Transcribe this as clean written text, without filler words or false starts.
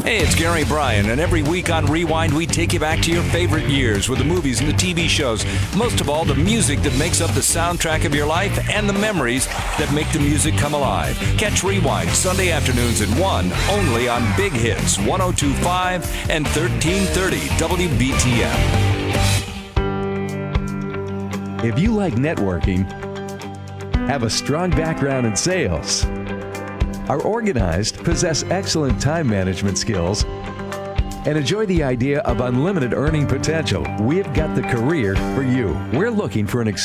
Hey, it's Gary Bryan, and every week on Rewind, we take you back to your favorite years with the movies and the TV shows. Most of all, the music that makes up the soundtrack of your life and the memories that make the music come alive. Catch Rewind Sunday afternoons at 1, only on Big Hits 102.5 and 1330 WBTM. If you like networking, have a strong background in sales, are organized, possess excellent time management skills, and enjoy the idea of unlimited earning potential, we've got the career for you. We're looking for an